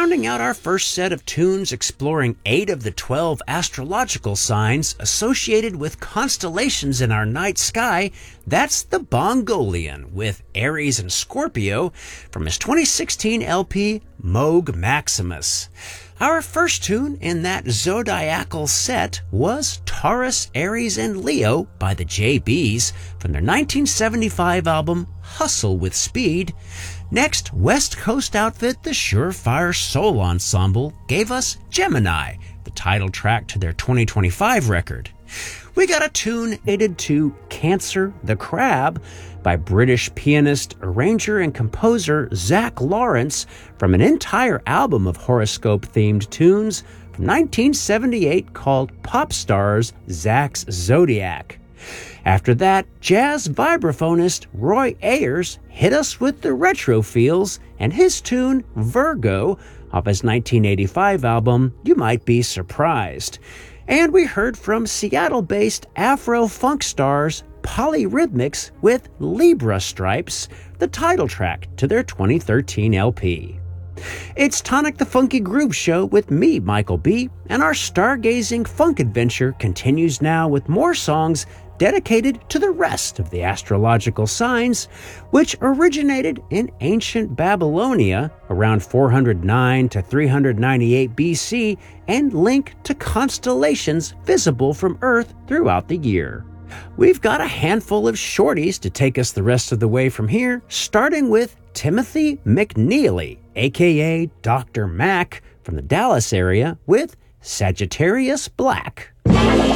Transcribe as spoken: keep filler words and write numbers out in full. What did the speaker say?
Rounding out our first set of tunes exploring eight of the twelve astrological signs associated with constellations in our night sky, that's the Bongolian with Aries and Scorpio from his twenty sixteen L P, Moog Maximus. Our first tune in that zodiacal set was Taurus, Aries, and Leo by the J Bs from their nineteen seventy-five album Hustle with Speed. Next, West Coast outfit the Surefire Soul Ensemble gave us Gemini, the title track to their twenty twenty-five record. We got a tune added to Cancer the Crab by British pianist, arranger, and composer Zach Lawrence from an entire album of horoscope-themed tunes from nineteen seventy-eight called Pop Stars Zach's Zodiac. After that, jazz vibraphonist Roy Ayers hit us with the retro feels and his tune Virgo off his nineteen eighty-five album You Might Be Surprised. And we heard from Seattle-based Afro-funk stars Polyrhythmics with Libra Stripes, the title track to their twenty thirteen L P. It's Tonic the Funky Groove Show with me, Michael B., and our stargazing funk adventure continues now with more songs dedicated to the rest of the astrological signs, which originated in ancient Babylonia around four hundred nine to three hundred ninety-eight B C and link to constellations visible from Earth throughout the year. We've got a handful of shorties to take us the rest of the way from here, starting with Timothy McNeely, aka Doctor Mac, from the Dallas area with Sagittarius Black.